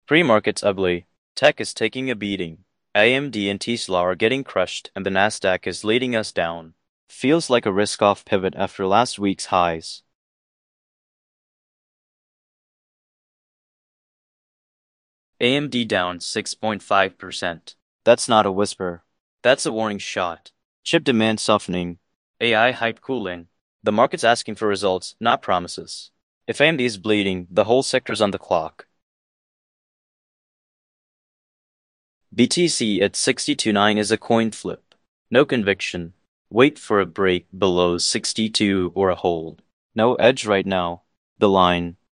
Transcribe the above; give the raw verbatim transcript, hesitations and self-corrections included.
Pre-market's ugly. Tech is taking a beating. A M D and Tesla are getting crushed and the Nasdaq is leading us down. Feels like a risk-off pivot after last week's highs. A M D down six point five percent. That's not a whisper. That's a warning shot. Chip demand softening. A I hype cooling. The market's asking for results, not promises. If A M D is bleeding, the whole sector's on the clock. B T C at sixty-two point nine is a coin flip. No conviction. Wait for a break below sixty-two or a hold. No edge right now. The line.